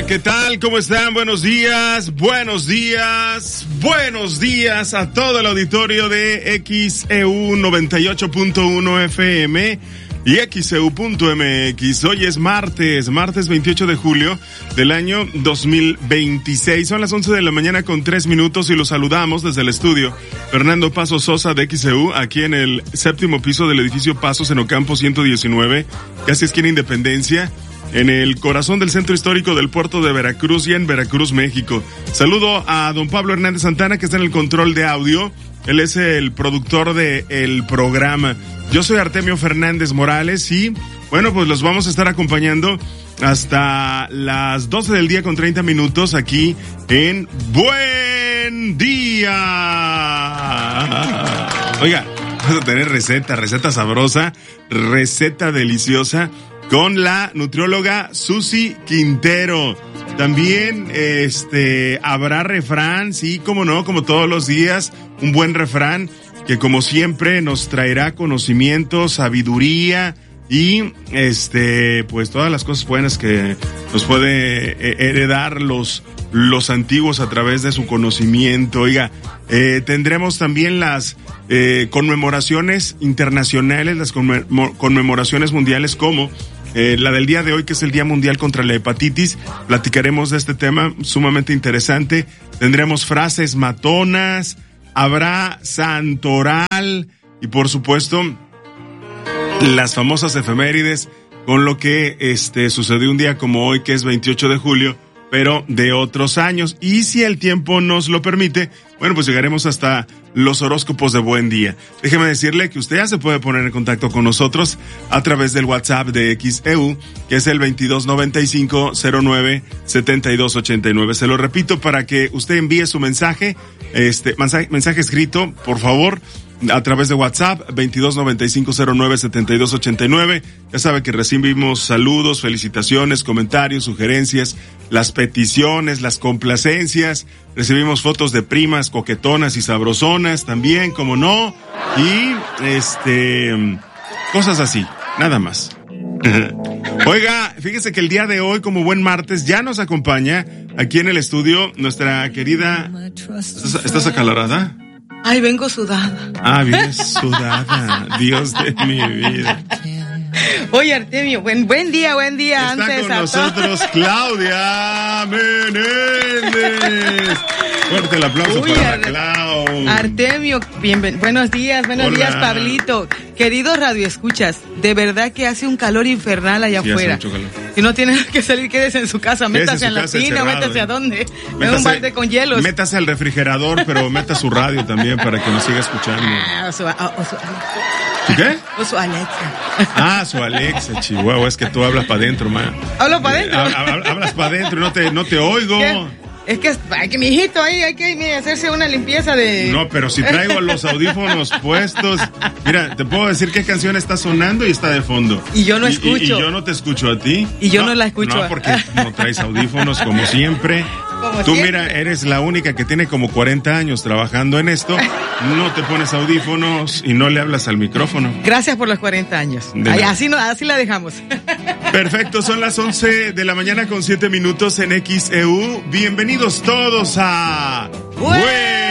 ¿Qué tal? ¿Cómo están? Buenos días a todo el auditorio de XEU 98.1 FM y XEU.mx. Hoy es martes 28 de julio del año 2026. Son las 11 de la mañana con 3 minutos y los saludamos desde el estudio Fernando Paso Sosa de XEU, aquí en el séptimo piso del edificio Pasos en Ocampo 119, casi esquina Independencia, en el corazón del centro histórico del puerto de Veracruz y en Veracruz, México. Saludo a don Pablo Hernández Santana, que está en el control de audio. Él es el productor del programa. Yo soy Artemio Fernández Morales y, bueno, pues los vamos a estar acompañando hasta las 12 del día con 30 minutos aquí en Buen Día. Oiga, vamos a tener receta sabrosa, receta deliciosa, con la nutrióloga Susi Quintero. También habrá refrán, sí, como no, como todos los días, un buen refrán que como siempre nos traerá conocimiento, sabiduría y pues todas las cosas buenas que nos puede heredar los antiguos a través de su conocimiento. Oiga, tendremos también las conmemoraciones internacionales, las conmemoraciones mundiales, como la del día de hoy, que es el Día Mundial contra la Hepatitis. Platicaremos de este tema sumamente interesante. Tendremos frases matonas, habrá santoral y por supuesto las famosas efemérides con lo que sucedió un día como hoy, que es 28 de julio, pero de otros años. Y si el tiempo nos lo permite, bueno, pues llegaremos hasta los horóscopos de Buen Día. Déjeme decirle que usted ya se puede poner en contacto con nosotros a través del WhatsApp de XEU, que es el 2295-09-7289. Se lo repito para que usted envíe su mensaje escrito, por favor, a través de WhatsApp, 2295-09-7289. Ya sabe que recibimos saludos, felicitaciones, comentarios, sugerencias, las peticiones, las complacencias. Recibimos fotos de primas coquetonas y sabrosonas también, como no. Y, cosas así, nada más. Oiga, fíjese que el día de hoy, como buen martes, ya nos acompaña aquí en el estudio nuestra querida... ¿Estás acalorada? Ay, vengo sudada. Ah, vienes sudada. Dios de mi vida. Oye, Artemio, buen día. Está antes con nosotros Claudia Menéndez. Fuerte el aplauso para Clau. Artemio, buenos días, Pablito. Queridos radioescuchas, de verdad que hace un calor infernal allá afuera. Hace mucho calor. Si no tiene que salir, quédese en su casa, métase en la tina, métase a dónde. Métase, un balde con hielos. Métase al refrigerador, pero meta su radio también para que nos siga escuchando. ¿Qué? O su Alexa. Ah, su Alexa, Chihuahua, es que tú hablas para adentro, man. ¿Hablo para adentro? Hablas para adentro y no te oigo. ¿Qué? Es que mijito, ahí hay que hacerse una limpieza de... No, pero si traigo los audífonos puestos, mira, te puedo decir qué canción está sonando y está de fondo. Y yo no escucho. Y yo no te escucho a ti. Y yo no la escucho. No, porque no traes audífonos como siempre. Tú mira, eres la única que tiene como 40 años trabajando en esto. No te pones audífonos y no le hablas al micrófono. Gracias por los 40 años. Así la dejamos. Perfecto, son las 11 de la mañana con 7 minutos en XEU. Bienvenidos todos a...